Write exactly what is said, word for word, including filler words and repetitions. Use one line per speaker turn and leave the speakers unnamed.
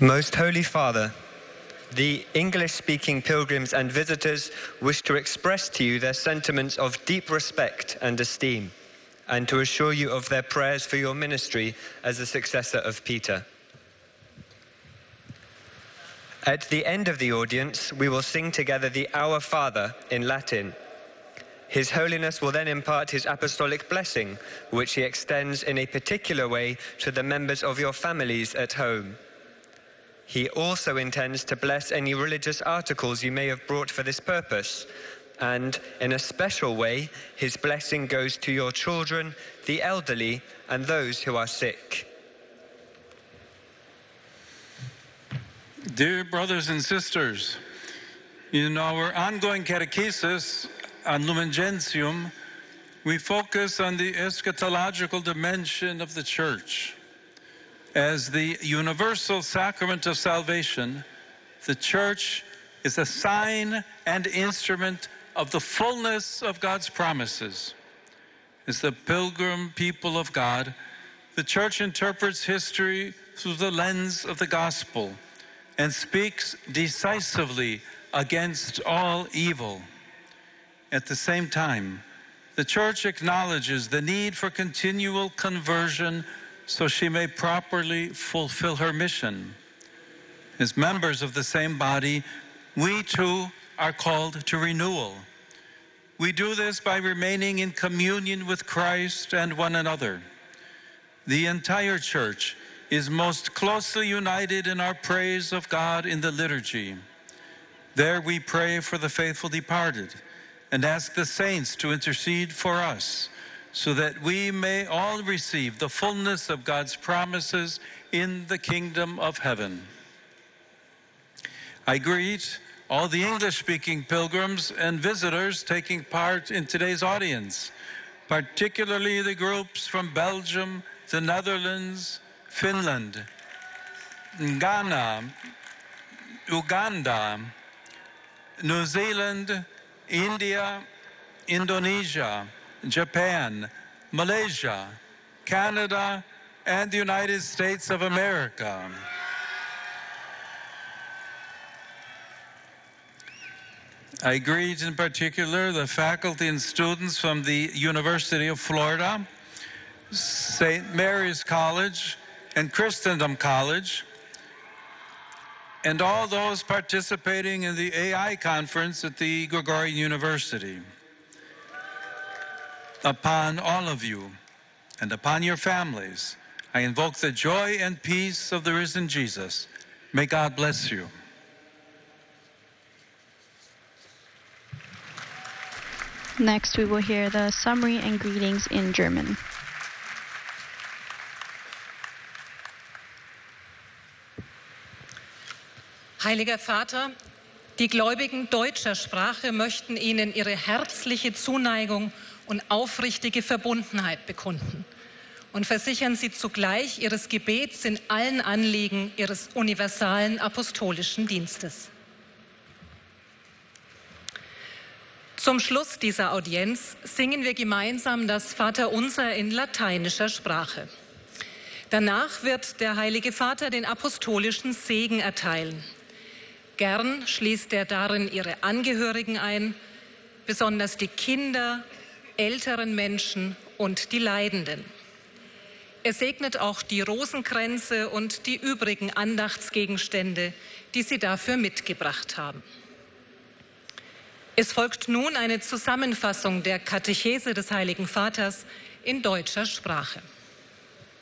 Most Holy Father, the English-speaking pilgrims and visitors wish to express to you their sentiments of deep respect and esteem, and to assure you of their prayers for your ministry as the successor of Peter. At the end of the audience, we will sing together the Our Father in Latin. His Holiness will then impart his apostolic blessing, which he extends in a particular way to the members of your families at home. He also intends to bless any religious articles you may have brought for this purpose, and in a special way, his blessing goes to your children, the elderly, and those who are sick.
Dear brothers and sisters, in our ongoing catechesis on Lumen Gentium, we focus on the eschatological dimension of the Church. As the universal sacrament of salvation, the Church is a sign and instrument of the fullness of God's promises. As the pilgrim people of God, the Church interprets history through the lens of the gospel and speaks decisively against all evil. At the same time, the Church acknowledges the need for continual conversion so she may properly fulfill her mission. As members of the same body, we too are called to renewal. We do this by remaining in communion with Christ and one another. The entire Church is most closely united in our praise of God in the liturgy. There we pray for the faithful departed and ask the saints to intercede for us, so that we may all receive the fullness of God's promises in the kingdom of heaven. I greet all the English-speaking pilgrims and visitors taking part in today's audience, particularly the groups from Belgium, the Netherlands, Finland, Ghana, Uganda, New Zealand, India, Indonesia, Japan, Malaysia, Canada, and the United States of America. I greet in particular the faculty and students from the University of Florida, Saint Mary's College, and Christendom College, and all those participating in the A I conference at the Gregorian University. Upon all of you and upon your families, I invoke the joy and peace of the risen Jesus. May God bless you.
Next, we will hear the summary and greetings in German.
Heiliger Vater, die Gläubigen deutscher Sprache möchten Ihnen ihre herzliche Zuneigung und aufrichtige Verbundenheit bekunden und versichern Sie zugleich Ihres Gebets in allen Anliegen Ihres universalen apostolischen Dienstes. Zum Schluss dieser Audienz singen wir gemeinsam das Vaterunser in lateinischer Sprache. Danach wird der Heilige Vater den apostolischen Segen erteilen. Gern schließt er darin ihre Angehörigen ein, besonders die Kinder, älteren Menschen und die Leidenden. Er segnet auch die Rosenkränze und die übrigen Andachtsgegenstände, die Sie dafür mitgebracht haben. Es folgt nun eine Zusammenfassung der Katechese des Heiligen Vaters in deutscher Sprache.